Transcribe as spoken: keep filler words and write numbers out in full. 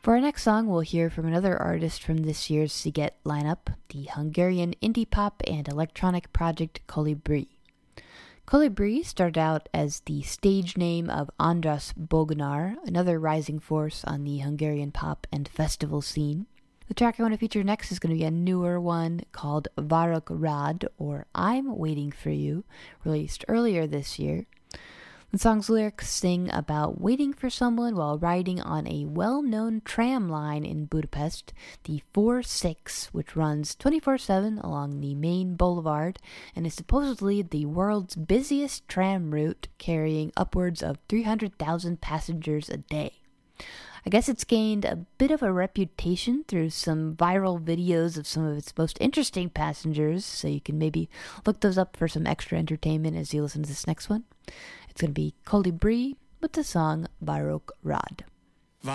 For our next song, we'll hear from another artist from this year's Sziget lineup, the Hungarian indie pop and electronic project Kolibri. Kolibri started out as the stage name of Andras Bognár, another rising force on the Hungarian pop and festival scene. The track I want to feature next is going to be a newer one called Várok rád, or I'm Waiting for You, released earlier this year. The song's lyrics sing about waiting for someone while riding on a well-known tram line in Budapest, the four six, which runs twenty-four seven along the main boulevard and is supposedly the world's busiest tram route, carrying upwards of three hundred thousand passengers a day. I guess it's gained a bit of a reputation through some viral videos of some of its most interesting passengers, so you can maybe look those up for some extra entertainment as you listen to this next one. It's going to be Kolibri with the song Várok rád.